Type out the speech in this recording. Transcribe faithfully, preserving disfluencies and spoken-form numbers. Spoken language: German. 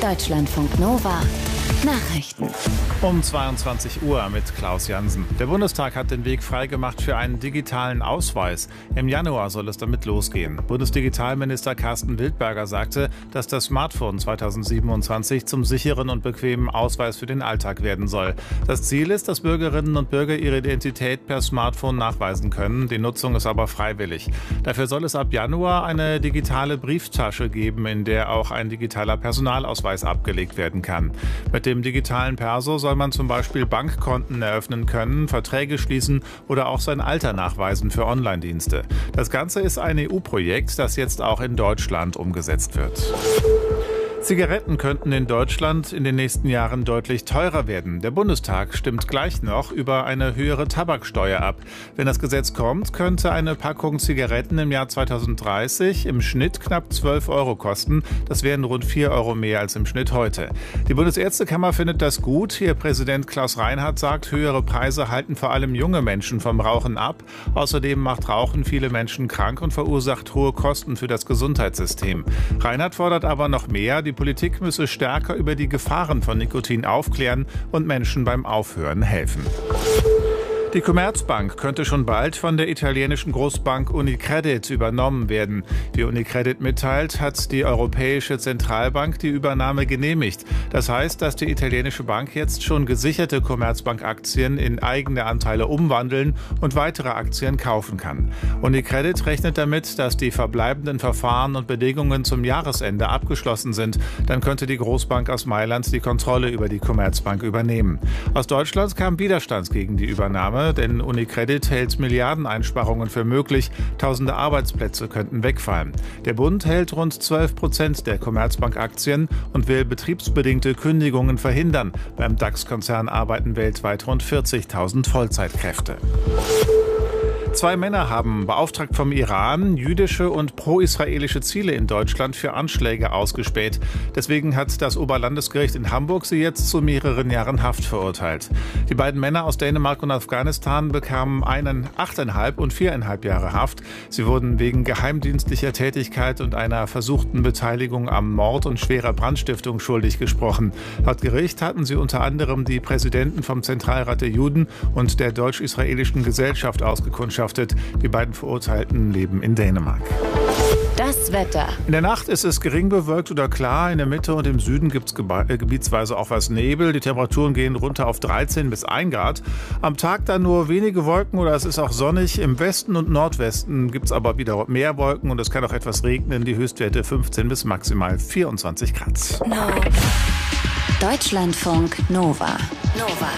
Deutschlandfunk Nova Nachrichten. Um zweiundzwanzig Uhr mit Klaus Jansen. Der Bundestag hat den Weg freigemacht für einen digitalen Ausweis. Im Januar soll es damit losgehen. Bundesdigitalminister Carsten Wildberger sagte, dass das Smartphone zweitausendsiebenundzwanzig zum sicheren und bequemen Ausweis für den Alltag werden soll. Das Ziel ist, dass Bürgerinnen und Bürger ihre Identität per Smartphone nachweisen können. Die Nutzung ist aber freiwillig. Dafür soll es ab Januar eine digitale Brieftasche geben, in der auch ein digitaler Personalausweis abgelegt werden kann. Mit dem digitalen Perso soll man zum Beispiel Bankkonten eröffnen können, Verträge schließen oder auch sein Alter nachweisen für Online-Dienste. Das Ganze ist ein E U-Projekt, das jetzt auch in Deutschland umgesetzt wird. Zigaretten könnten in Deutschland in den nächsten Jahren deutlich teurer werden. Der Bundestag stimmt gleich noch über eine höhere Tabaksteuer ab. Wenn das Gesetz kommt, könnte eine Packung Zigaretten im Jahr zweitausenddreißig im Schnitt knapp zwölf Euro kosten. Das wären rund vier Euro mehr als im Schnitt heute. Die Bundesärztekammer findet das gut. Ihr Präsident Klaus Reinhardt sagt, höhere Preise halten vor allem junge Menschen vom Rauchen ab. Außerdem macht Rauchen viele Menschen krank und verursacht hohe Kosten für das Gesundheitssystem. Reinhardt fordert aber noch mehr. Die Politik müsse stärker über die Gefahren von Nikotin aufklären und Menschen beim Aufhören helfen. Die Commerzbank könnte schon bald von der italienischen Großbank Unicredit übernommen werden. Wie Unicredit mitteilt, hat die Europäische Zentralbank die Übernahme genehmigt. Das heißt, dass die italienische Bank jetzt schon gesicherte Commerzbank-Aktien in eigene Anteile umwandeln und weitere Aktien kaufen kann. Unicredit rechnet damit, dass die verbleibenden Verfahren und Bedingungen zum Jahresende abgeschlossen sind. Dann könnte die Großbank aus Mailand die Kontrolle über die Commerzbank übernehmen. Aus Deutschland kam Widerstand gegen die Übernahme. Denn Unicredit hält Milliardeneinsparungen für möglich. Tausende Arbeitsplätze könnten wegfallen. Der Bund hält rund zwölf Prozent der Commerzbank-Aktien und will betriebsbedingte Kündigungen verhindern. Beim DAX-Konzern arbeiten weltweit rund vierzigtausend Vollzeitkräfte. Zwei Männer haben, beauftragt vom Iran, jüdische und pro-israelische Ziele in Deutschland für Anschläge ausgespäht. Deswegen hat das Oberlandesgericht in Hamburg sie jetzt zu mehreren Jahren Haft verurteilt. Die beiden Männer aus Dänemark und Afghanistan bekamen einen achteinhalb und viereinhalb Jahre Haft. Sie wurden wegen geheimdienstlicher Tätigkeit und einer versuchten Beteiligung am Mord und schwerer Brandstiftung schuldig gesprochen. Laut Gericht hatten sie unter anderem die Präsidenten vom Zentralrat der Juden und der Deutsch-Israelischen Gesellschaft ausgekundschaftet. Die beiden Verurteilten leben in Dänemark. Das Wetter. In der Nacht ist es gering bewölkt oder klar. In der Mitte und im Süden gibt es gebe- äh, gebietsweise auch was Nebel. Die Temperaturen gehen runter auf dreizehn bis ein Grad. Am Tag dann nur wenige Wolken oder es ist auch sonnig. Im Westen und Nordwesten gibt es aber wieder mehr Wolken und es kann auch etwas regnen. Die Höchstwerte fünfzehn bis maximal vierundzwanzig Grad. No. Deutschlandfunk Nova. Nova.